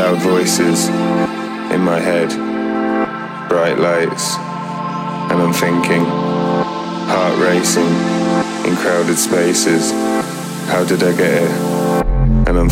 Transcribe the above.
loud voices in my head, bright lights, and I'm thinking, heart racing in crowded spaces. How did I get here? And I'm